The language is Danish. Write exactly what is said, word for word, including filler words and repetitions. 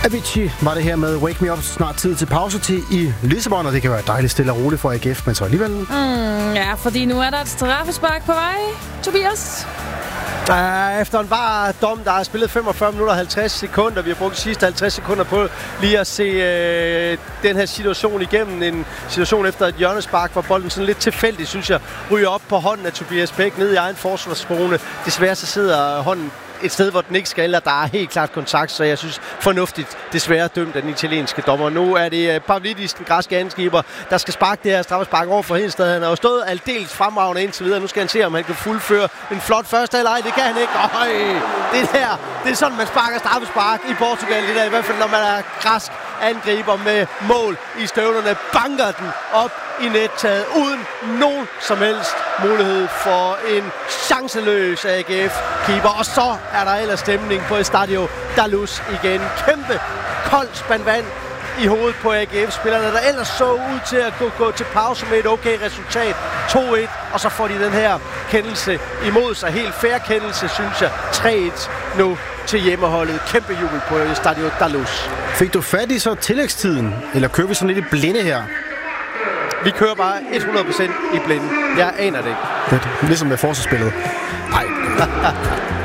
Avicii var det her med Wake Me Up. Snart tid til pause til i Lissabon, og det kan være dejligt stille og roligt for A G F, men så alligevel... Mm, ja, fordi nu er der et straffespark på vej, Tobias. Uh, efter en bare dom, der har spillet femogfyrre minutter og halvtreds sekunder. Vi har brugt de sidste halvtreds sekunder på lige at se uh, den her situation igennem. En situation efter et hjørnespark, hvor bolden sådan lidt tilfældigt, synes jeg, ryger op på hånden af Tobias Bæk ned i egen forsvarszone. Desværre så sidder hånden et sted, hvor den ikke skal, og der er helt klart kontakt, så jeg synes fornuftigt desværre dømt af den italienske dommer. Nu er det Pavlidis, den græske angriber, der skal sparke det her straffespark over for Hedensted. Han har jo stået aldeles fremragende indtil videre. Nu skal han se, om han kan fuldføre en flot første halvleg. Det kan han ikke. Øj, det der, det er sådan, man sparker straffespark i Portugal. Det der, i hvert fald, når man er græsk angriber med mål i støvlerne, banker den op i nettaget, uden nogen som helst mulighed for en chanceløs A G F-keeper. Og så er der ellers stemning på Estadio da Luz igen. Kæmpe kold spand vand i hovedet på A G F-spillerne, der ellers så ud til at gå, gå til pause med et okay resultat. to et, og så får de den her kendelse imod sig. Helt fair kendelse, synes jeg. tre et nu til hjemmeholdet. Kæmpe jubel på Estadio da Luz. Fik du fat i så tillægstiden, eller kører vi sådan lidt i blinde her? Vi kører bare hundrede procent i blinde. Jeg aner det ikke. Det er ligesom med forsvarsspillet. Nej.